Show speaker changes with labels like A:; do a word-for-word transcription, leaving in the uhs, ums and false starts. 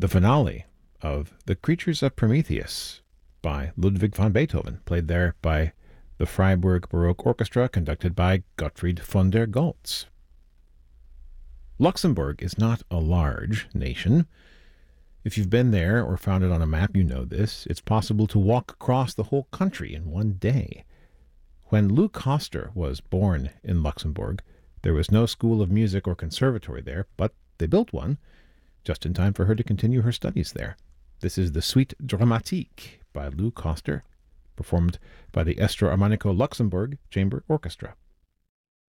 A: the finale of The Creatures of Prometheus by Ludwig van Beethoven, played there by the Freiburg Baroque Orchestra, conducted by Gottfried von der Goltz. Luxembourg is not a large nation. If you've been there or found it on a map, you know this. It's possible to walk across the whole country in one day. When Lou Koster was born in Luxembourg, there was no school of music or conservatory there, but they built one just in time for her to continue her studies there. This is the Suite Dramatique by Lou Koster, performed by the Estro Armonico Luxembourg Chamber Orchestra.